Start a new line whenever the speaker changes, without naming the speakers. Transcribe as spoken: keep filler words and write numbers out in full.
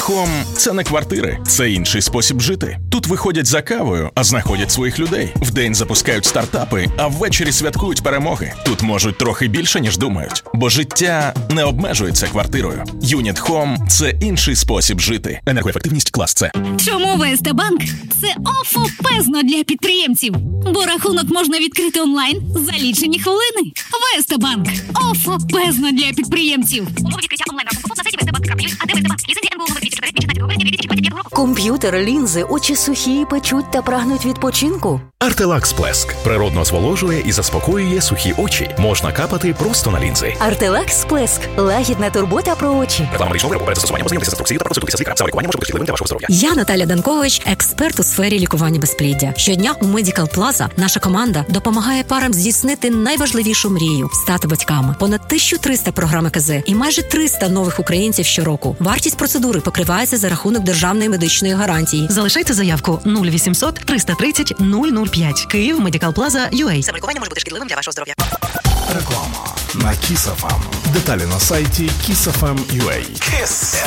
Home – це не квартири, це інший спосіб жити. Тут виходять за кавою, а знаходять своїх людей. Вдень запускають стартапи, а ввечері святкують перемоги. Тут можуть трохи більше, ніж думають. Бо життя не обмежується квартирою. Unit Home – це інший спосіб жити. Енергоефективність клас С.
Чому ВСТ Банк – це офопезно для підприємців? Бо рахунок можна відкрити онлайн за лічені хвилини. ВСТ Банк – офопезно для підприємців. Умови відкриття онлайн-рахунку на сайті вест банк крапка ю а, де ВСТ Банк. Ліцензія ен бе у номер двісті чотири від шістнадцятого грудня дві тисячі двадцять п'ятого року.
Комп'ютер, лінзи, очі сухі, печуть та прагнуть відпочинку?
Артелакс Сплеск природно зволожує і заспокоює сухі очі. Можна капати просто на лінзи.
Артелакс Сплеск – лагідна турбота про очі.
Реклама медичного виробу. Перед застосуванням ознайомтеся з інструкцією та проконсультуйтеся з лікарем. За лікування може бути шкідливим для вашого здоров'я.
Я Наталя Данкович, експерт у сфері лікування безпліддя. Щодня у Medical Plaza наша команда допомагає парам здійснити найважливішу мрію – стати батьками. Понад тисяча триста програм е ка зе і майже триста нових українців щороку. Вартість процедури покривається за рахунок державної медичної гарантії.
Залишайте заявку нуль вісімсот триста тридцять нуль нуль п'ять. Київ, Medical Plaza, ю ей.
Самолікування може бути шкідливим для вашого здоров'я.
Реклама на Kiss еф ем. Деталі на сайті kiss еф ем крапка ю а. Kiss